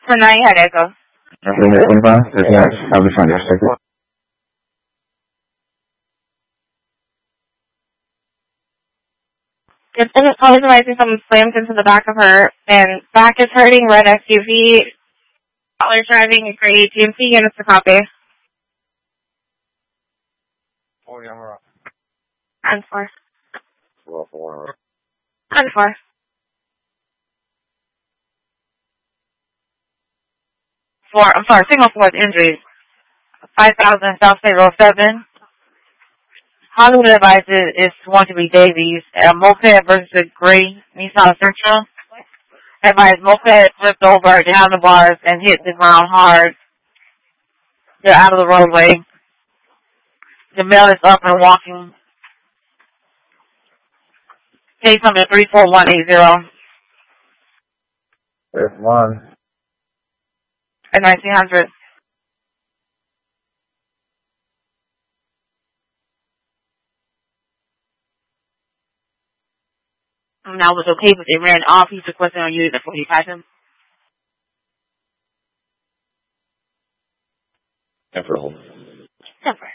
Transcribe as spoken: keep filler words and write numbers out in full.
So now you had echo. Okay, twenty-five? Yes, yes. I'll be fine. Yes, take it. It's always rising, someone slams into the back of her, and back is hurting, red S U V, collar driving, a gray G M C, units to copy. Four, yeah, we're up. And four. Four, four. And four. Four, I'm sorry, single fourth injuries. five thousand South State Road seven. Hollywood advises is want to be Davies. A moped versus a gray Nissan Sentra. Advise moped flipped over down the bars and hit the ground hard. They're out of the roadway. The male is up and walking. Case number three four one eight zero. There's one. At nineteen hundred. Now it was okay, but they ran off. He's requesting on you to forty-five him. Temporal. Temper.